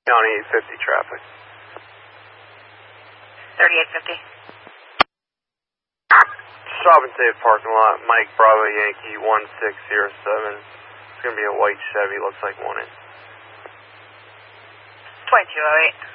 County 850 traffic. 3850. Stop and save parking lot. Mike Bravo Yankee 1607. It's going to be a white Chevy. Looks like one in. 2208.